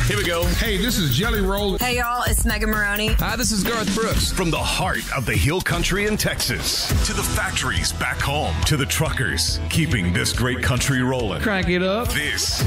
Here we go. Hey, this is Jelly Roll. Hey, y'all, it's Megan Maroney. Hi, this is Garth Brooks. From the heart of the Hill Country in Texas to the factories back home to the truckers keeping this great country rolling. Crank it up. This